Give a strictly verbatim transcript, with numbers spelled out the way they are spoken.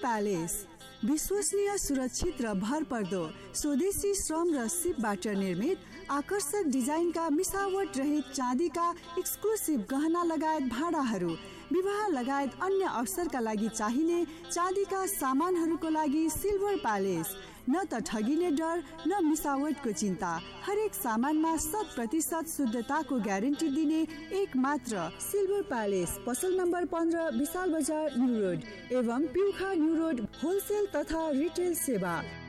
Palace विश्वसनीय, सुरक्षित र भरपर्दो स्वदेशी श्रम र सिपबाट निर्मित आकर्षक डिजाइनका मिसावट रहित चाँदीका एक्सक्लुसिभ गहना लगायत भाडाहरू, विवाह लगायत अन्य अवसरका लागि चाहिने चाँदीका सामानहरूको लागि सिल्भर प्यालेस। न त ठगिने डर न मिसावटको चिन्ता, हरेक सामानमा शत प्रतिशत शुद्धताको ग्यारेन्टी दिने एक मात्र सिल्भर प्यालेस। पसल नम्बर पन्ध्र विशाल बजार न्यू रोड एवं पिउखा न्यू रोड, होलसेल तथा रिटेल सेवा।